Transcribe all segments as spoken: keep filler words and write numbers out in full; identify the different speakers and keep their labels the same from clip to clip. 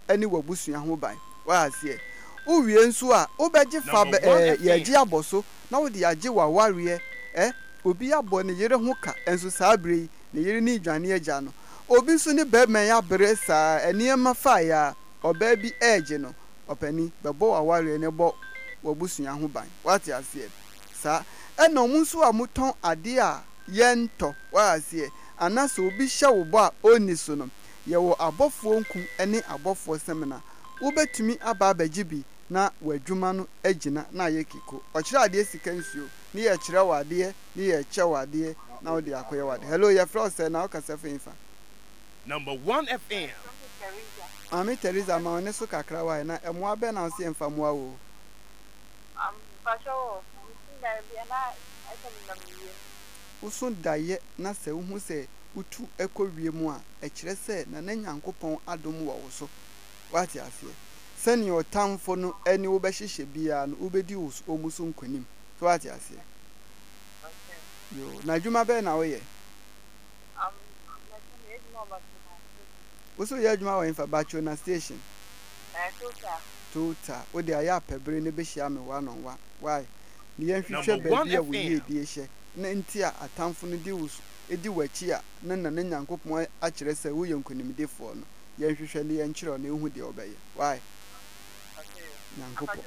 Speaker 1: eni wabusua ho ban wa ase uwie nso a obeje fa eh yaji aboso na wo de yaji waware eh obi abo ne yere ho ka enso saabre ne yere ni dwane agya no obi nso ne bema ya bere saa eniema fa ya oba bi age no opani bebo waware ne bo wabusua ho ban wate ase saa ena omunso a muton ade a yento wa ase anasa obi hye wo bo a oni so no ye wo abofo nku ene abofo semina wobetumi aba abagibi na wadwuma no agina na ye kiko okire ade sika nsuo ni ye kire wade ni ye che wade na wo de akoye wade hello ye frost na o kasa fenfa
Speaker 2: number one F M
Speaker 1: Ami Teresa ma one so kakra wa na emo abe na so emfa mo awo
Speaker 3: um pasho nda bia na aso na miye
Speaker 1: usun daye na se hu se utu ekowie mu a e kire se na na Nyankopon adom wo wo so wati ase sani otamfo no eni wo behihye bia no ubedi omuso nkonim so wati ase yo na dwuma be na wo ye
Speaker 3: um na se no ba
Speaker 1: uso ye dwuma wa infa bacho na station
Speaker 3: eh tota
Speaker 1: tota o de aya pebre ne behia me wa no wa why ni yen hwehwe ba bia wo ye die hye na nti a atamfo no di wusu edi wachi a na na Nyankopon a kire se wo ye nkonimdefo no yen hwehwe ne yen kire na ehu de obeye why Nyankopon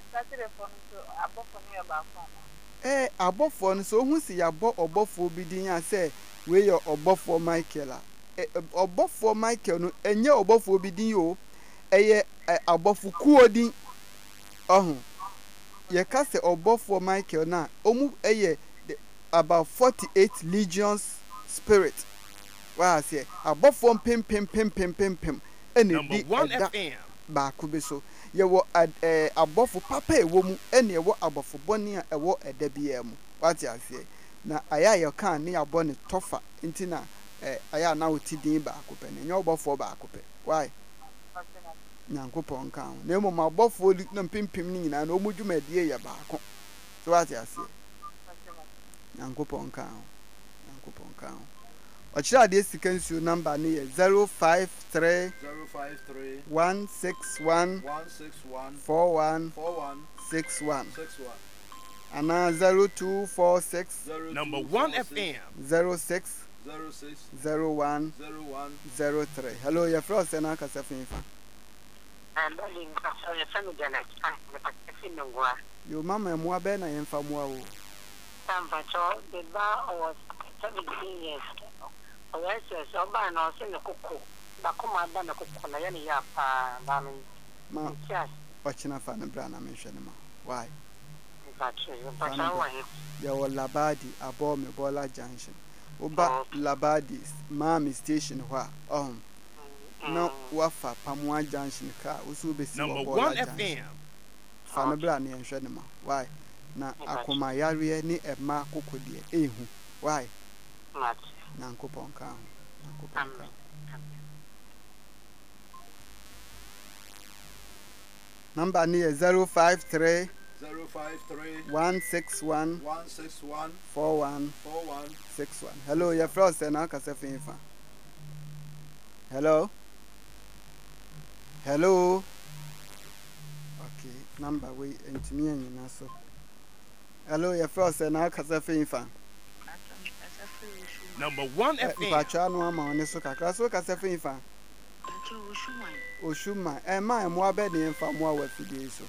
Speaker 1: eh abofo no so hu si yabo obofo bi din ya se we ye obofo Michael a obofo Michael no enye obofo bi din yo eye abofo kuodin ohun ye ka se obofo Michael na omu eye about forty-eight legions spirit wa se abofo pem pem pem pem pem pem ene di ba ku be so ye wo abofo papa e wo mu ene ye wo abofo boni a e wo eda bia mu wati ase na aya ye kan ne abo ne tofa ntina eh aya na otidin ba akopɛ ne nye obofo ba akopɛ why Nyankopon kan na emo ma obofo na pimpim ni nyina na omudwuma die ye ba ako so wati ase Nyankopon kan Nyankopon kan okira ade sika nsuo number ne ye zero five three one six one four one six one ana zero two four six
Speaker 2: number one F M
Speaker 1: zero six zero one zero three hello your frost na kasa finfa
Speaker 3: and darling so your family na me ngwa
Speaker 1: yo mama mo abe na yemfa mo awo
Speaker 3: tamba cho de ba was seventeen years o yes so ba na so ne kokko ba kuma da na kokko na yani ya pa ba mi
Speaker 1: ma wachina fa na bra na me hwe ne ma why ya wala badi abo me bola junction oba labadi mami station hwa um no wafa pamwa junction ka usu be si bola junction fa na bra na hwe ne ma why na akoma yare ni ema kokodie ehu why Nyankopon kan Nyankopon kan number ni zero five three one six one four one six one hello your frost na kasa finfa hello hello okay number we entimi anyina so hello your frost na kasa finfa
Speaker 2: number one F M
Speaker 1: pacha no ama one so kakra so kasa finfa Oshuma e ma mo abe ne mfa mo awa fidie so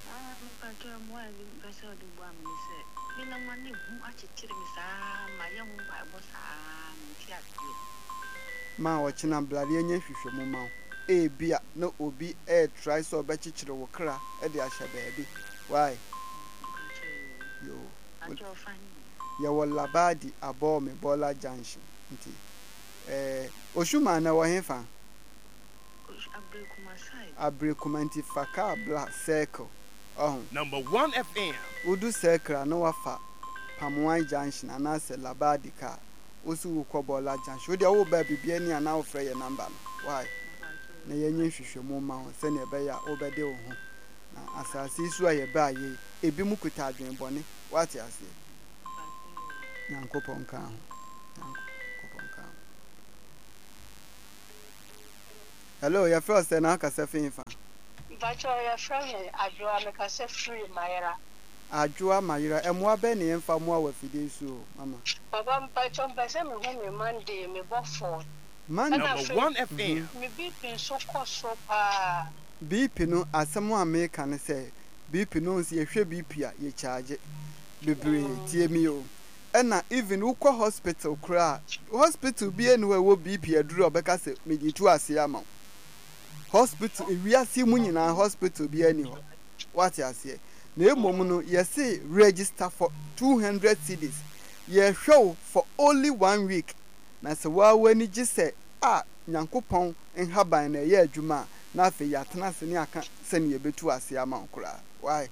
Speaker 1: ma wo china blade anya hwehwe mo ma e bia na obi e try so be chichire wo kra e de ahye baabi why yo ya wala badi abo me bola junction nti eh Oshuma na wo hefa Abrekumanti faka black circle oh
Speaker 2: number one F M
Speaker 1: udu circle na wafa Pamwai junction anase labadi ka osu ukobola junction odi awo ba bibia ni ana ofre ye number no why na yenye hwehwemu ma ho se na ebe ya obede wo ho na asase isu aye ba ye ebi mu kuta adwen bone wati ase Nyankopon kan Nyankopon kan hello your first na kasa finfa
Speaker 3: Pacho ya from Adwa make us free Mayra.
Speaker 1: Adwoa mayira emwa be ne yemfa mo awafide so mama.
Speaker 3: Baba Pacho mpese me hu me Monday me bo for.
Speaker 1: Man
Speaker 2: Number one F M.
Speaker 3: Me B P so so pa.
Speaker 1: B P no asem a me kan say B P no nsi ehwe B P a ye charge bebre tie mi o. Ena even ukọ hospital kra hospital bi enu we wo B P aduru obeka se me di tu ase ama. Hospital ewiase mu nyina hospital bi ani ho. What you say? Na emom no yesi register for two hundred cedis. Ye show for only one week. Na se wa wani gi se a Nyankopon enhaban na ye adwuma na afi yatena se ne aka se ne yebetu ase ama nkura. Why?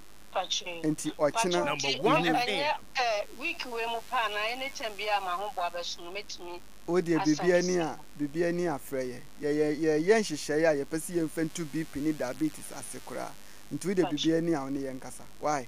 Speaker 1: Enti ochina
Speaker 2: Number one F M.
Speaker 3: Eh week we mu pa na anytime bia ma ho bo abeso metimi.
Speaker 1: O de bibia ni a bibia ni afreye. Ye ye ye ye nhihye ya ye pese ye mfantu B P ni diabetes ase kura. Nti we de bibia ni a oni ye nkasa. Why?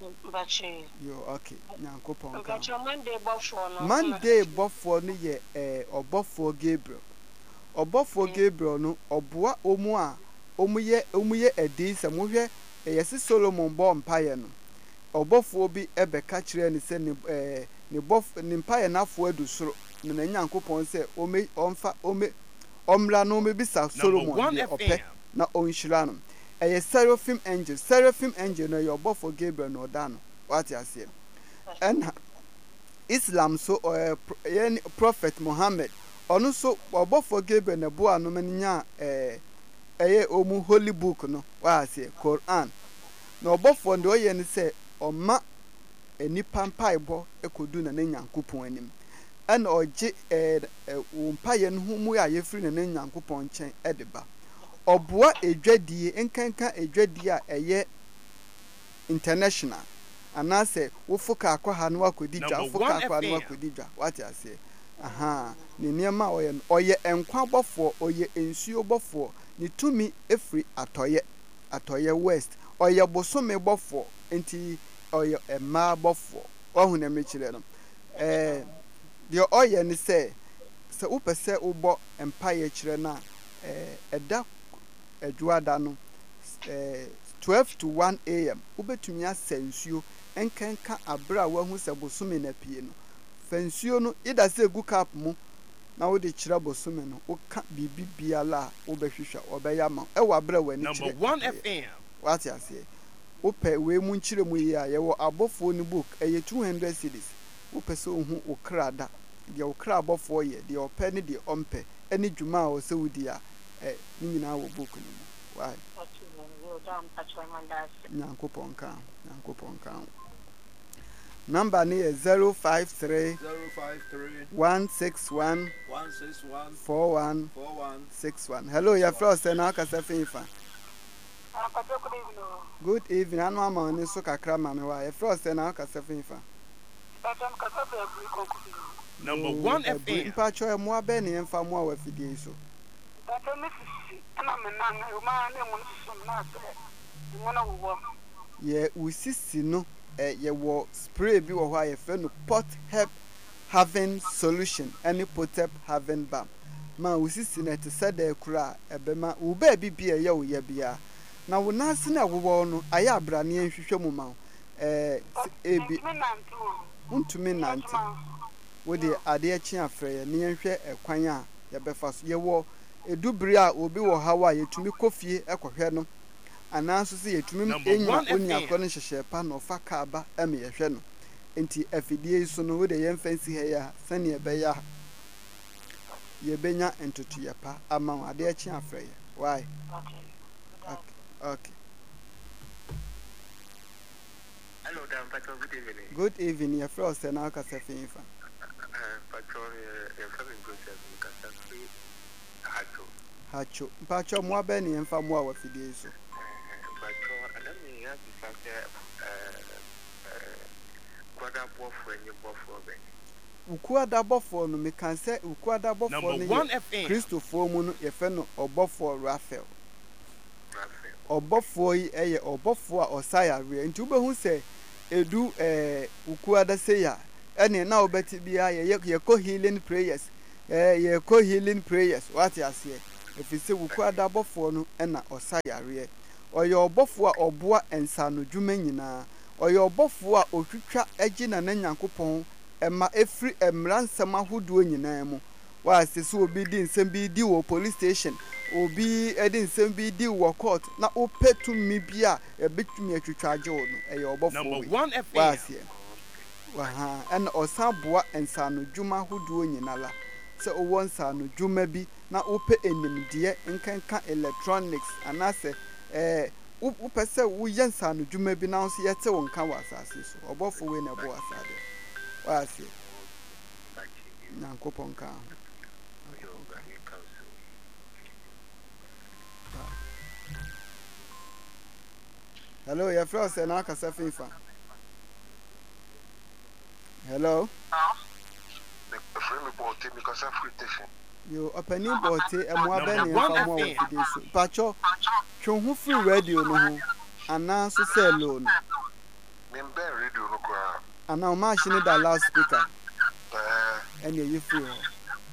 Speaker 3: Bachi.
Speaker 1: Yo okay. Nyankopon ka.
Speaker 3: Bachi Monday bofo no.
Speaker 1: Monday bofo no ye eh obofo Gabriel. Obofo Gabriel no oboa omu a omu ye omu ye edi se mo hwe yesi Solomon bo mpaye no. Obofo bi ebeka kire ni se ni eh ni bof ni mpaye na afo adu soro. Na na Nyankopon se ome omfa ome omra no me bisa Solomon de ope na onhira no. Eye seraphim angel seraphim angel no your obofo Gabriel no dano. What you say? And Islam so uh, Prophet Muhammad onu so obofo Gabriel na bo anu manya eh eye omu holy book no wa say Quran na obofo ndo ye ni say oma enipa mpaibo ekodu na Nyankopon anim ana oje eh umpaye no hu mu ya yefiri na Nyankopon chen edeba oboa edwadie enkanka edwadie a eye international anase wo foka akwa no akodidwa foka akwa no akodidwa what you say aha ne niema oye oye enkwa bofo oye ensuo bofo ni tumi efri atoye atoye west oye bosome bofo enti oye ema bofo ohu na mechire no eh de oye ni se se upese ubo empire chire na eh eda adwada no eh twelve to one a m ubetumi asensuo enkenka abra wa hu se bosome na pie no fansuo no ida se gu cap mu na wo de kira bosome no wo ka bibi biala wo behwehwa obeya ma e wa abra wani kire
Speaker 2: Number one F M.
Speaker 1: what you say wo pe we mu nkire mu yi a ye wo abofo ni book eye two hundred cedis wo pe se ohu wo krada de wo kra abofo ye de ope ne de ompe eni dwuma a wo se wudi a eh ni nyina wo book ni mu why Nyankopon ka Nyankopon ka number ni is zero five three one six one four one six one. Hello, your first and I can say Fifa. Good evening. I'm on the Soka Kraman. Why? First and I can say Fifa.
Speaker 2: Number one F M.
Speaker 1: Pacho and more Benny and for more with the so. Yeah, we see no. Eh, ye wo spray bi wo hwa ye fe no pot help having solution any pot help having bam ma wo sisi na te said e kura ebe ma wo ba bi bi ye wo ye bia na wo na se na wo no aya abra ne nhwehwe mu ma eh ebi untumi nante wo de ade achi afre ye ne nhwe ekwan a ye befa so ye wo edubri a obi wo hawa ye tumi kofie ekohwe no anaso se yetumi enya oni akọ no hyehye pa no fa ka ba eme yehwe no enti afidie so no we de yem fancy he ya sane ebe ya ye benya entutu ye pa ama ade achi afre ye why okay okay
Speaker 4: hello dan patrol good evening
Speaker 1: good evening your first and aka se finfa
Speaker 4: uh patrol e family process ka sa hacho
Speaker 1: hacho patrol mo aba ni emfa mo a wafidie so Ukuada bofo no me kan say ukuada bofo no Christopher mu no ye fe no obofo Raphael obofo yi eye obofo a osaya re nti ubehu say edu eh ukuada say ya ene na obeti bia ye ye ko healing prayers eh ye ko healing prayers what you say if you say ukuada bofo no na osaya re ɔyɛ ɔbɔfo a ɔboa nsano dwuma nyinaa ɔyɛ ɔbɔfo a otwitwa agye na na Nyankopɔn ɛma efiri mmara nsɛm ahodoɔ nyinaa mu waase so obi di nsɛm bi di wɔ police station obi ɛdi nsɛm bi di wɔ court na opɛ tumi bi a ɛbɛtumi atwitwa agye wo no ɛyɛ ɔbɔfo
Speaker 2: Number
Speaker 1: wi
Speaker 2: one F M.
Speaker 1: waase waha ɛna ɔsan boa nsano dwuma ahodoɔ nyinaa sɛ ɔwɔ nsano dwuma bi na opɛ enimdeɛ nkanka electronics anaasɛ ɛɛ wopɛ sɛ woyɛ nsano dwuma bi na nso yɛte wo nka wɔ asase so ɔbɔfo wi na ɛbɔ asade waase Nyankopɔn ka ho. Hello, your friend said now kasa fifa. Hello.
Speaker 4: The friend report me kasa free station.
Speaker 1: Yo opening bote e mo abeni fa mo wa fide so. Pacho, twe ho free radio no ho. Ana so say low no.
Speaker 4: Me be radio no kwa.
Speaker 1: Ana o machine da loudspeaker.
Speaker 4: Eh.
Speaker 1: Any you free ho.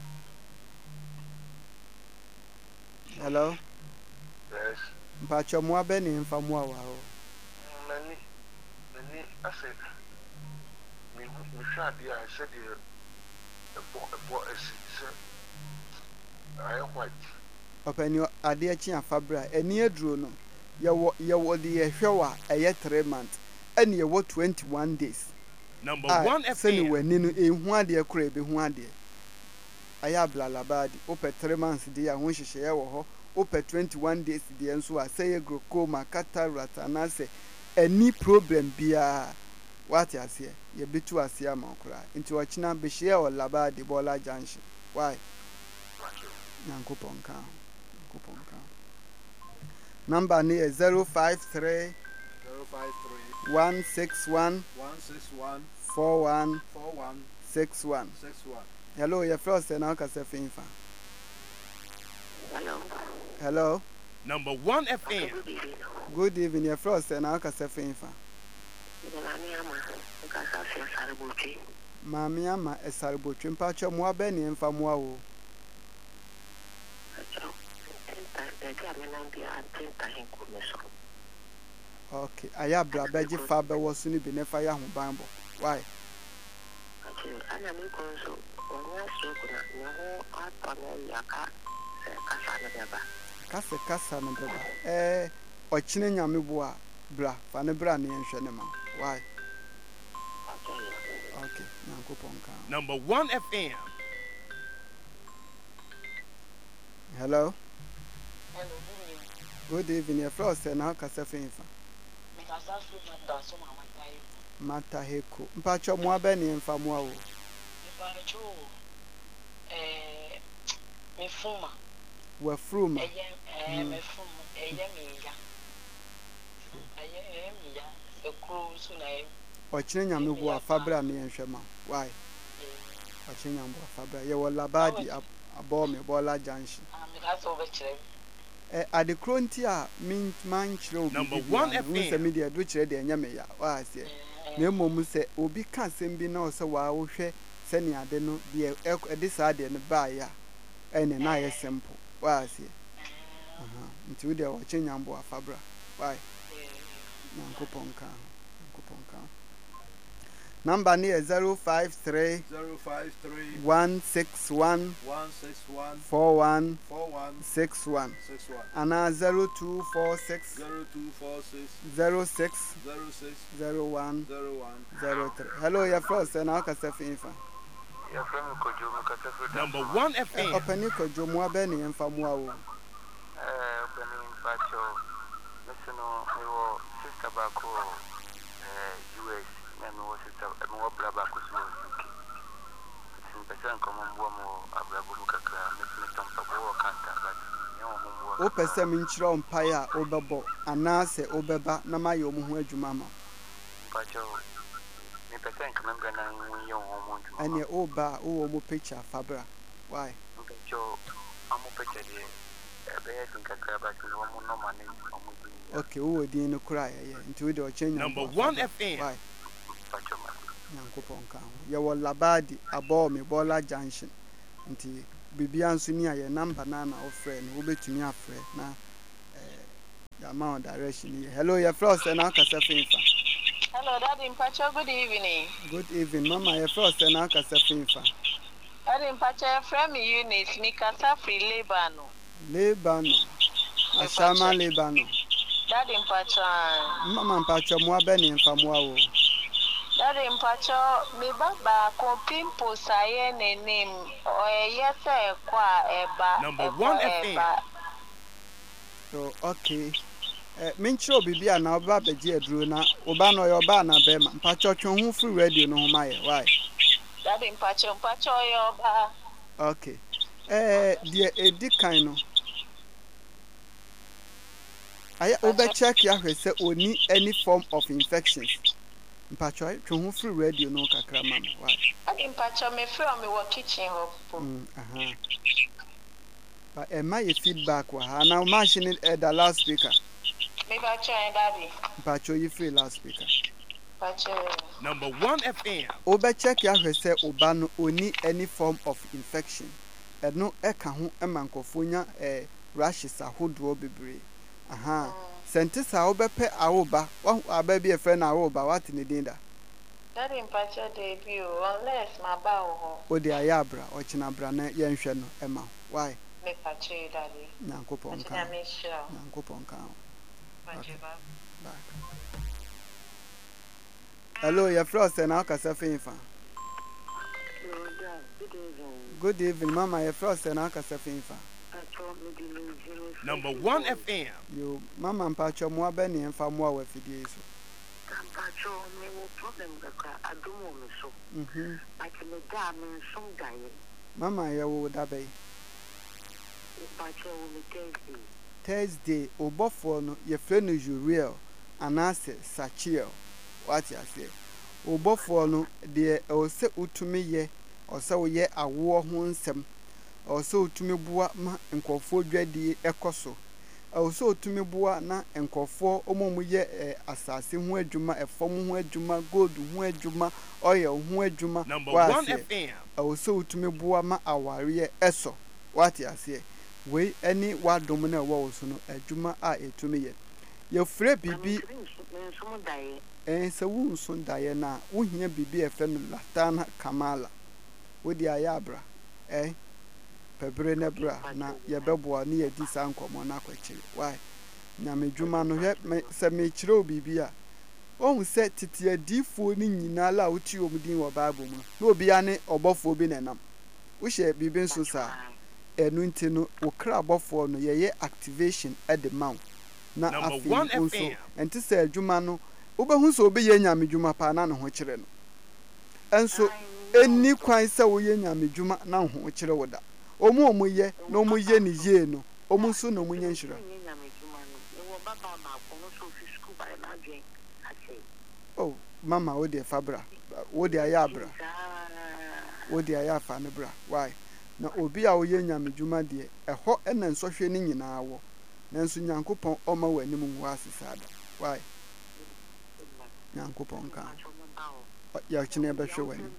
Speaker 1: Hello.
Speaker 4: Yes.
Speaker 1: Pacho mo abeni fa mo wa ho.
Speaker 4: Nani, nani, I said, me, me tried the, I said, the, a boy, a boy, I am white.
Speaker 1: Open ade achi afabra eni aduro no ye wo ye wo de ye hwewa eye three months eni ye wo twenty-one days.
Speaker 2: Number one F M.
Speaker 1: Seni wani no ehu ade kura ebe hu ade. Aya blalabadi ope three months de ya ho hyehye ye wo ho ope twenty-one days de enso a say glaucoma cataract anase any problem bia what you say ye bitu ase amakura nti ochina be share o labadi bola junction why Nyankopon ka Nyankopon ka number ni is zero five three
Speaker 5: zero five three
Speaker 1: one six one
Speaker 5: one six one
Speaker 1: four one
Speaker 5: four one
Speaker 1: six one.
Speaker 5: six one.
Speaker 1: Hello, your first and ka se finfa.
Speaker 3: Hello.
Speaker 1: Hello.
Speaker 2: Number one F M.
Speaker 3: Good evening.
Speaker 1: Good evening, your first and ka se finfa.
Speaker 3: Nani ama nkasa se saribotwe.
Speaker 1: Mami ama esaribotwe mpacho mo abeni emfa mo awo.
Speaker 3: Acho. Tenta de amena bia tenta hinkumeso.
Speaker 1: Okay, aya bra beji fa be wo so ni bi ne fa ya ho banbo. Why?
Speaker 3: Acho ana mi konso onya stroke na ne ho atona yaka se kasa na beba.
Speaker 1: Kase kasa no beba. Eh, ochine nyame bo a bra fa ne bra ne nhwe ne ma. Why? Okay, Nyankopon ka.
Speaker 2: Number one F M.
Speaker 1: Hello.
Speaker 3: Hello.
Speaker 1: Good evening, your first and ka se finfa.
Speaker 3: Mikasa su mata so mama tayi.
Speaker 1: Mata heko. Mpacho mo abeni emfa mo awo.
Speaker 3: Ipacho eh me fuma.
Speaker 1: We fruma.
Speaker 3: Eye eh me fuma eye mi ya. Eye eh mi ya. E kru su na e.
Speaker 1: Ochine nyame bo afabra ne nhwe ma. Why? Ochine nyame bo afabra. Ye wo labadi abo me bola junction.
Speaker 3: Ah mikasa obe kire.
Speaker 1: Eh ade kronti a min man kire obi.
Speaker 2: Number one F M.
Speaker 1: Nse media do kire de nyame ya. Wa se. Na mmom se obi ka sem bi na o se wa wo hwe se ne ade no de e de sa ade no ba ya. Ene na ye simple. Wa se. Aha. Nti wo de ochine nyame bo afabra. Why? Nyankopon ka. Nyankopon ka. Number ni is zero five three
Speaker 5: zero five three
Speaker 1: one six one
Speaker 5: one six one
Speaker 1: four one
Speaker 5: four one
Speaker 1: six one.
Speaker 5: six one.
Speaker 1: Ana zero two four six
Speaker 5: zero two four six
Speaker 1: zero six
Speaker 5: zero six
Speaker 1: zero one
Speaker 5: zero one
Speaker 1: zero three. Hello, your first and how can I say infa?
Speaker 4: Your friend Kojo me kasa free.
Speaker 2: Number one F M.
Speaker 1: Openi kojo mo abeni emfa mo awo.
Speaker 4: Eh, opening pacho. Listen, we were sister back eh U S. Me me was sister me was bra back to U K. Sin person come on bo mo abrabo mu kakra me me tampa bo kanta but me ho mo.
Speaker 1: O pese mi nkyira ompae a obebo anase obeba na maye omu ho adwuma ma.
Speaker 4: Pacho. Me person come me na nyi ho mo adwuma.
Speaker 1: Ane oba o wo mo picture fabra. Why?
Speaker 4: Pacho, amo picture de be heading kakra but no mo no man no mo.
Speaker 1: Okay, wo din no kura ye nti we de o change.
Speaker 2: Number one F M.
Speaker 1: Why?
Speaker 4: Pacho ma.
Speaker 1: Nyankopon ka ho. Ye wo labadi abo me bola junction. Nti bibia nso ni aye number na na ofre no wo betumi afre na eh amount direction here. Hello, your frost and I'll cast a finfa.
Speaker 6: Hello, Daddy Mpacho, good evening.
Speaker 1: Good evening, Mama, your frost and I'll cast a finfa.
Speaker 6: Daddy Mpacho, from Eunice, Mikasa free Lebano.
Speaker 1: Lebano. Ashama Lebano.
Speaker 6: Daddy Mpacho.
Speaker 1: Mama Mpacho, more Benny and Famua.
Speaker 6: Daddy Mpacho, me baba, compimpo saye ne name, or yes, a qua eba.
Speaker 2: Number one F M.
Speaker 1: So, okay. Mincho bibi ana oba beji edru na oba no yo ba na be ma mpacho twen hu free radio no ho maye why
Speaker 6: Daddy Mpacho Mpacho yo ba.
Speaker 1: Okay eh die edi kan no aya oba check ya hwese oni any form of infections mpacho twen hu free radio no kakra ma why
Speaker 6: Daddy Mpacho me from me work kitchen ho.
Speaker 1: mm aha but e my feedback wa ha na machine e da loudspeaker.
Speaker 6: Me bacho and Daddy.
Speaker 1: Pacho you free loudspeaker.
Speaker 6: Bacho.
Speaker 2: Number one F M.
Speaker 1: Oba check ya hwese oba no oni any form of infection. E no e ka ho e mankofonya eh rashes ahodo bebre. Aha. Sente sa obepe awoba, wa aba bi e friend awoba what ne din da.
Speaker 6: Daddy Mpacho debut unless my ba ho.
Speaker 1: O de ayabra o china bra na ye nhwe no e ma. Why?
Speaker 6: Me pacho Daddy.
Speaker 1: Nyankopon ka.
Speaker 6: Na me sure.
Speaker 1: Nyankopon ka.
Speaker 6: Okay.
Speaker 1: Bye. Hello, your frost and Alcasa Finfa. Good evening, Mama. Your frost and Alcasa Finfa.
Speaker 2: Number one F M.
Speaker 1: You, Mama and Pacho, more Benny and Famua with you.
Speaker 3: Pacho, me will problem the car. I don't want so.
Speaker 1: Mhm.
Speaker 3: I can make damn some guy.
Speaker 1: Mama, you would obey.
Speaker 3: Pacho will take
Speaker 1: Thursday, Obofo no your friend is real, and I say Sachio. What you say? Obofo no dear or say utumi ye, or so ye a war honsem, or so to me boa ma and call for dready ecoso. Also to me boa na and call for omo ye assassin where juma a form where juma good where juma oil where juma.
Speaker 2: Number one F M.
Speaker 1: Also to me boa ma aware eso. What you say? We any what domina walls no adwuma a etumi ye ye frɛ bibi eh se wo nso daye na wo hia bibi e frɛ no latana kamala wo di ayabra eh pebre ne bra na ye beboa ne ye di sankomo na kwakire why na medwuma no hwe se me kire obibi a ohun se tete adifo ni nyina la wo ti omdin wo bible mu na obi ane obofo bi nenam wo hye bibi nso sa enu nti no wo kra abofo no ye ye activation at the mount na afi nso enti se adwuma no wo behu so obi ye nyamedwuma pa na ne ho kire no enso eni kwan se wo ye nyamedwuma na ho kire wo da omu omu ye na omu ye ni ye no omu so na omu nye nhira oh mama wo de fabra wo de ayabra wo de ayafa ne bra why na obi a oye nyamedwuma de eho ena nsohwe ni nyinaa wo nanso nyankopon oma wanim nwo asesada why nyankopon ka ya chine be hwe wanim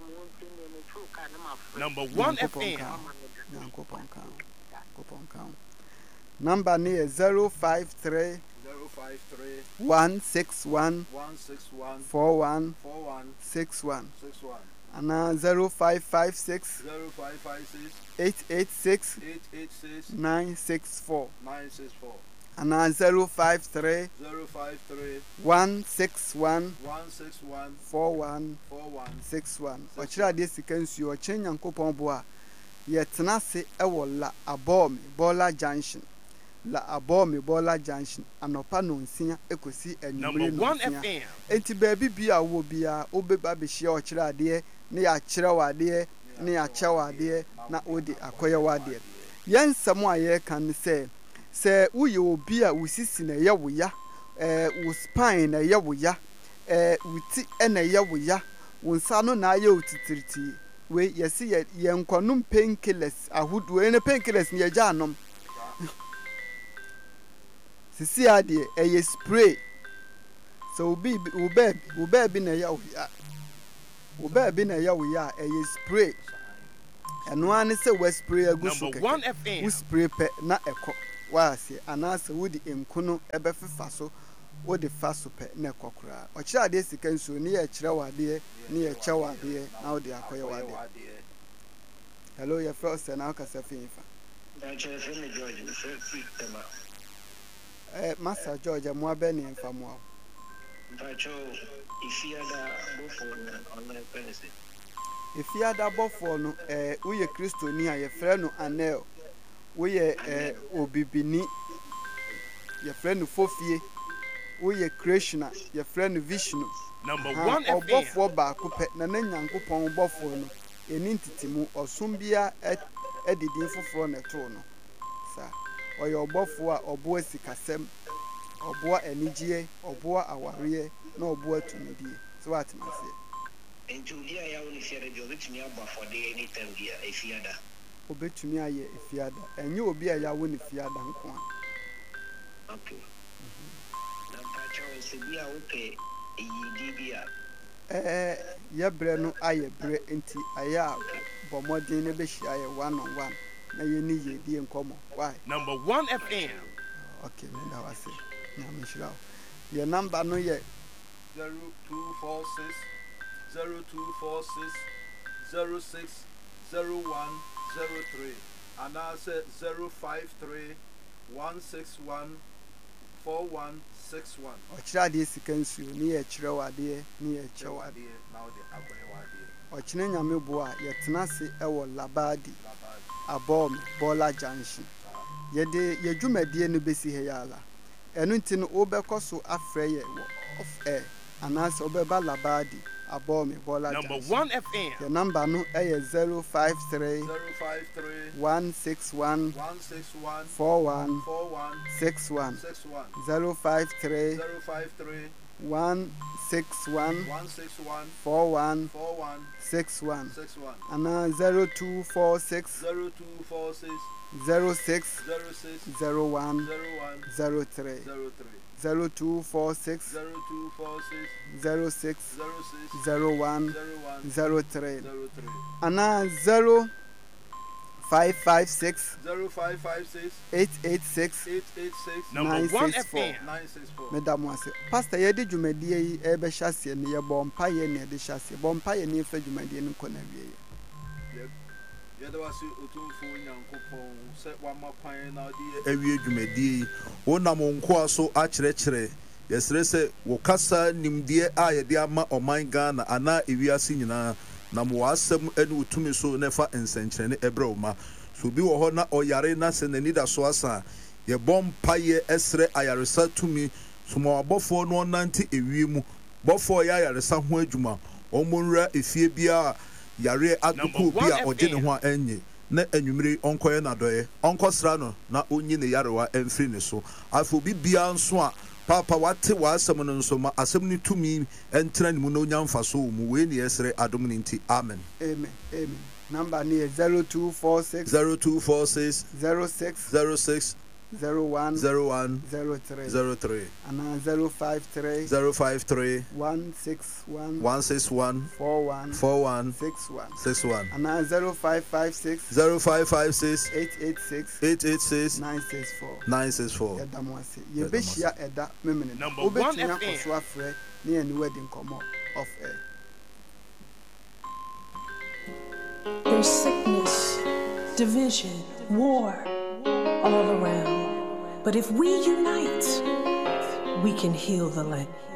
Speaker 2: number one F M
Speaker 1: nyankopon ka nyankopon ka number ni zero five three one six one four one six one and zero five five six eight eight six nine six four and zero five three one six one four one six one ochira de sikansu o chen yankopon bo a ye tenase e wo la abom bola junction la abom bola junction anopa no nsia ekosi anwumre no nsia enti baabi bia wo bia obeba be hia ochira de ne ya kire wade ne ya che wade na odi akoye wade yensam a ye kan se se uye obi a usisi na ye wo ya eh wo spine na ye wo ya eh wuti na ye wo ya wo nsa no na ye otitiriti we yesi ye yenkonum painkillers ahudu ene painkillers ne ye janom sisi ade eye spray so obi obi obi na ye wo ya oba bi na ya wo ya eye spray eno ane se we spray agusu keke we spray pe na eko waase anaasɛ wodi nkono ɛbɛfefa so wode fa so pɛ na ɛkɔkora ɔkyerɛ adeɛ sika nsuo ne yɛ kyerɛ wadeɛ ne yɛ kyɛ wadeɛ na wode akɔyɛ wadeɛ hello yɛfrɛ sɛ na wokasa fii fa eh Master George mo abɛ ne mfa mo awo Ifiada bɔfoɔ no eh woyɛ kristoni a yɛfrɛ no Anel woyɛ eh obibini yɛfrɛ no Fofie woyɛ Krishna yɛfrɛ no Vishnu
Speaker 2: Number one F M.
Speaker 1: ɔbɔfoɔ baako pɛ na na Nyankopɔn bɔfoɔ no ɛni ntitimu ɔsom bia ɛdidin foforɔ na ɛtoo no sa ɔyɛ ɔbɔfoɔ a ɔboa sikasɛm ɔboa anigye ɔboa awareɛ na ɔboa tumidie so atemase
Speaker 7: Into dia ya uni fiada jo betumi aba for the anytime dia efiada
Speaker 1: obetumi ayɛ efiada ɛnyɛ obi a yawo ne fiada nko a
Speaker 7: okay na pacho se bia wope eyidi bia
Speaker 1: eh yɛbrɛ no ayɛ brɛ nti ayɛ a bɔmɔden ne behyia ayɛ one on one na yɛni yɛdie nkɔmɔ why
Speaker 2: Number one F M.
Speaker 1: okay me da wase na me hyira yɛ number no yɛ
Speaker 5: zero two four six zero two four six zero six zero one zero three and I said zero five three one six one four one six one.
Speaker 1: ɔkyerɛ adeɛ sika nsuo ne yɛ kyerɛ wadeɛ ne yɛ kyɛ wadeɛ
Speaker 5: Adeɛ na ɔde akɔyɛ wadeɛ.
Speaker 1: ɔkyerɛ nyame bo a yɛtena se ɛwɔ labadi abɔm bɔla junction yɛde yɛdwumadie no bɛsi ha yala ɛno nti no wobɛkɔ so afrɛ yɛ wɔ off air anaasɛ wobɛba labadi abɔm bɔla
Speaker 2: Number
Speaker 1: junction
Speaker 2: one F M.
Speaker 1: yɛ number no ɛyɛ zero five three
Speaker 5: zero five three
Speaker 1: one six one
Speaker 5: one six one
Speaker 1: four one
Speaker 5: four one
Speaker 1: six one
Speaker 5: six one
Speaker 1: zero five three
Speaker 5: zero five three
Speaker 1: one six one
Speaker 5: one six one
Speaker 1: four one
Speaker 5: four one
Speaker 1: six one
Speaker 5: six one
Speaker 1: ana zero two four six
Speaker 5: zero two four six
Speaker 1: zero six
Speaker 5: zero six
Speaker 1: zero one
Speaker 5: zero one
Speaker 1: zero three
Speaker 5: zero three
Speaker 1: zero two four six
Speaker 5: zero two four six
Speaker 1: zero six
Speaker 5: zero six
Speaker 1: zero one
Speaker 5: zero one
Speaker 1: zero three
Speaker 5: zero three
Speaker 1: ana zero five five six
Speaker 5: zero five five six
Speaker 1: eight eight six
Speaker 5: eight eight six
Speaker 2: Number
Speaker 1: nine
Speaker 2: one
Speaker 1: six
Speaker 2: F
Speaker 1: four.
Speaker 2: M.
Speaker 5: nine six four.
Speaker 1: Madam wase pastor yɛde dwumadie yi ɛbɛhyɛ aseɛ ne yɛbɔ mpaeɛ ne yɛde hyɛ aseɛ bɔ mpaeɛ ne yɛfa dwumadie no nkɔ na wie
Speaker 5: Yɛda wase otumfo Nyankopɔn sɛ wama kwan na ɔde
Speaker 8: awie dwumadie yi wonam nkoa so akyerɛkyerɛ yɛsrɛ sɛ wo kasa nimdeɛ a yɛde ama ɔman Ghana anaa ewiase nyinaa na mo asɛm ɛne wotumi so na fa nsɛnkyerɛne ɛbrɛ wo ma so bi wɔ hɔ na ɔyare na sɛ n'ani da so asa yɛbɔ mpaeɛ ɛsrɛ ayaresa tumi so ma wabɔfoɔ no ɔnante ewie mu bɔfoɔ yɛ ayaresa ho adwuma ɔmo nwura efie biara yare adoko bi a ɔgye ne ho a ɛnye na anwumire ɔnkɔyɛ n'adɔyɛ ɔnkɔsra no na ɔnyi ne yarewa ɛmfiri ne so afɔ bi bia nso a papa wate w'asɛm no nso ma asɛm no tumi ɛntena ne mu na onya mfaso wɔ mu wei ne yɛsrɛ adom no nti amen
Speaker 1: amen amen number ne yɛ zero two four six
Speaker 8: zero two four six
Speaker 1: zero six
Speaker 8: zero six
Speaker 1: zero one
Speaker 8: zero one
Speaker 1: zero three
Speaker 8: zero three
Speaker 1: ana zero five three
Speaker 8: zero five three
Speaker 1: one six one
Speaker 8: one six one
Speaker 1: four one
Speaker 8: four one
Speaker 1: six one
Speaker 8: six one
Speaker 1: ana zero five five six
Speaker 8: zero five five six
Speaker 1: eight eight six
Speaker 8: eight eight six
Speaker 1: nine six four
Speaker 8: nine six four.
Speaker 1: yɛda mo ase yɛbɛhyia ɛda memene
Speaker 2: Number one
Speaker 1: wobɛtumi
Speaker 2: F M.
Speaker 1: akɔ so afrɛ ne yɛne wadi nkɔmmɔ off air
Speaker 9: There's sickness, division, war all around. But if we unite, we can heal the land.